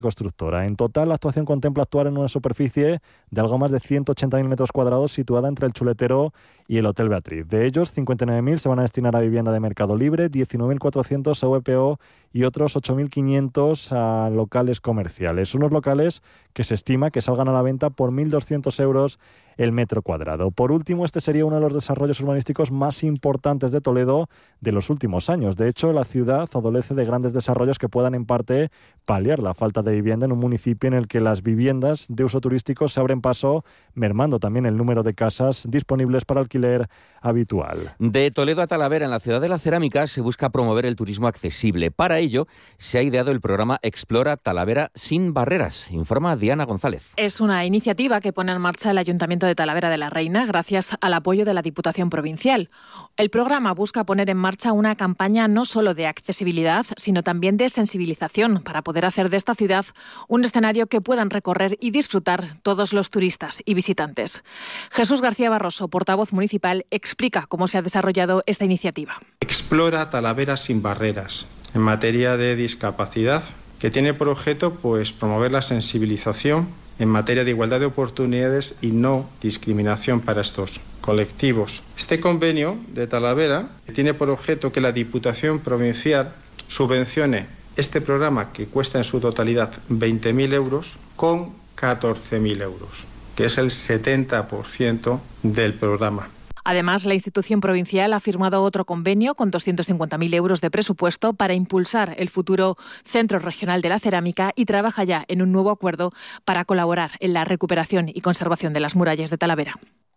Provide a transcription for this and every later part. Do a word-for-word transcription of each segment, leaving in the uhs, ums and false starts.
constructora. En total, la actuación contempla actuar en una superficie de algo más de ciento ochenta mil metros cuadrados situada entre el Chuletero y el Hotel Beatriz. De ellos, cincuenta y nueve mil se van a destinar a vivienda de mercado libre, diecinueve mil cuatrocientos a V P O y otros ocho mil quinientos a locales comerciales. Unos locales que se estima que salgan a la venta por mil doscientos euros el metro cuadrado. Por último, este sería uno de los desarrollos urbanísticos más importantes de Toledo de los últimos años. De hecho, la ciudad adolece de grandes desarrollos que puedan en parte paliar la falta de vivienda en un municipio en el que las viviendas de uso turístico se abren paso, mermando también el número de casas disponibles para alquiler habitual. De Toledo a Talavera, en la ciudad de la cerámica, se busca promover el turismo accesible. Para ello, se ha ideado el programa Explora Talavera sin barreras, informa Diana González. Es una iniciativa que pone en marcha el Ayuntamiento de Talavera de la Reina gracias al apoyo de la Diputación Provincial. El programa busca poner en marcha una campaña no solo de accesibilidad, sino también de sensibilización para poder hacer de esta ciudad un escenario que puedan recorrer y disfrutar todos los turistas y visitantes. Jesús García Barroso, portavoz municipal, explica cómo se ha desarrollado esta iniciativa. Explora Talavera sin barreras en materia de discapacidad, que tiene por objeto pues promover la sensibilización en materia de igualdad de oportunidades y no discriminación para estos colectivos. Este convenio de Talavera tiene por objeto que la Diputación Provincial subvencione este programa, que cuesta en su totalidad veinte mil euros, con catorce mil euros, que es el setenta por ciento del programa. Además, la institución provincial ha firmado otro convenio con doscientos cincuenta mil euros de presupuesto para impulsar el futuro Centro Regional de la Cerámica y trabaja ya en un nuevo acuerdo para colaborar en la recuperación y conservación de las murallas de Talavera.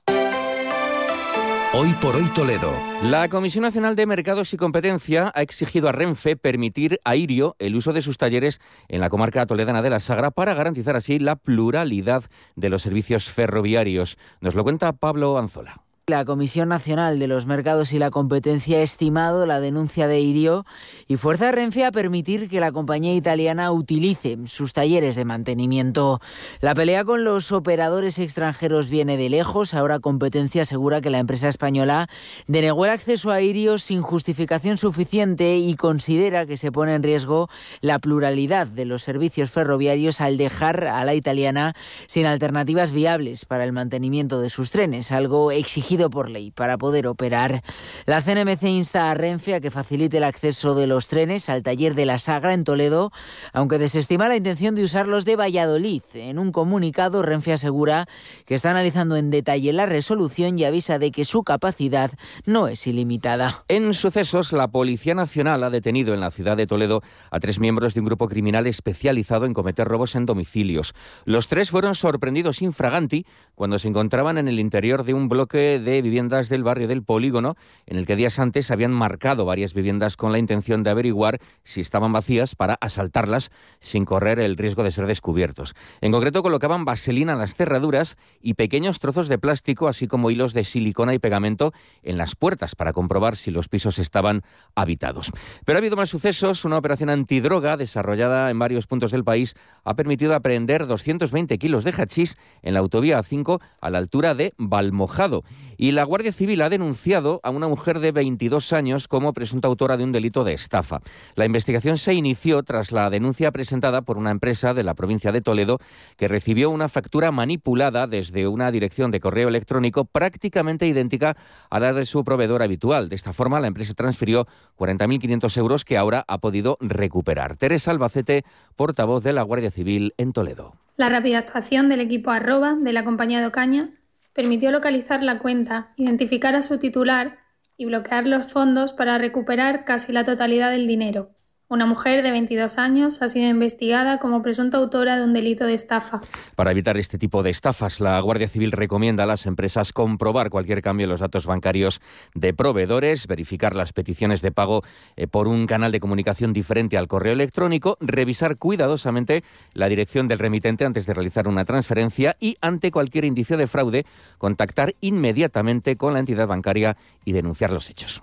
Hoy por hoy Toledo. La Comisión Nacional de Mercados y Competencia ha exigido a Renfe permitir a Irio el uso de sus talleres en la comarca toledana de la Sagra para garantizar así la pluralidad de los servicios ferroviarios. Nos lo cuenta Pablo Anzola. La Comisión Nacional de los Mercados y la Competencia ha estimado la denuncia de Irio y fuerza a Renfe a permitir que la compañía italiana utilice sus talleres de mantenimiento. La pelea con los operadores extranjeros viene de lejos. Ahora Competencia asegura que la empresa española denegó el acceso a Irio sin justificación suficiente y considera que se pone en riesgo la pluralidad de los servicios ferroviarios al dejar a la italiana sin alternativas viables para el mantenimiento de sus trenes, algo exigido por ley para poder operar. La C N M C insta a Renfe a que facilite el acceso de los trenes al taller de la Sagra en Toledo, aunque desestima la intención de usarlos de Valladolid. En un comunicado, Renfe asegura que está analizando en detalle la resolución y avisa de que su capacidad no es ilimitada. En sucesos, la Policía Nacional ha detenido en la ciudad de Toledo a tres miembros de un grupo criminal especializado en cometer robos en domicilios. Los tres fueron sorprendidos infraganti cuando se encontraban en el interior de un bloque de viviendas del barrio del Polígono, en el que días antes habían marcado varias viviendas con la intención de averiguar si estaban vacías para asaltarlas sin correr el riesgo de ser descubiertos. En concreto, colocaban vaselina en las cerraduras y pequeños trozos de plástico, así como hilos de silicona y pegamento en las puertas para comprobar si los pisos estaban habitados. Pero ha habido más sucesos. Una operación antidroga desarrollada en varios puntos del país ha permitido apreender doscientos veinte kilos de hachís en la autovía A cinco a la altura de Valmojado. Y la Guardia Civil ha denunciado a una mujer de veintidós años como presunta autora de un delito de estafa. La investigación se inició tras la denuncia presentada por una empresa de la provincia de Toledo que recibió una factura manipulada desde una dirección de correo electrónico prácticamente idéntica a la de su proveedor habitual. De esta forma, la empresa transfirió cuarenta mil quinientos euros que ahora ha podido recuperar. Teresa Albacete, portavoz de la Guardia Civil en Toledo. La rápida actuación del equipo arroba de la compañía de Ocaña permitió localizar la cuenta, identificar a su titular y bloquear los fondos para recuperar casi la totalidad del dinero. Una mujer de veintidós años ha sido investigada como presunta autora de un delito de estafa. Para evitar este tipo de estafas, la Guardia Civil recomienda a las empresas comprobar cualquier cambio en los datos bancarios de proveedores, verificar las peticiones de pago eh, por un canal de comunicación diferente al correo electrónico, revisar cuidadosamente la dirección del remitente antes de realizar una transferencia y, ante cualquier indicio de fraude, contactar inmediatamente con la entidad bancaria y denunciar los hechos.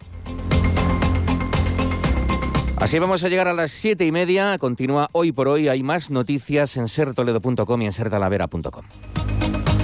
Así vamos a llegar a las siete y media. Continúa Hoy por Hoy. Hay más noticias en ser toledo punto com y en ser talavera punto com.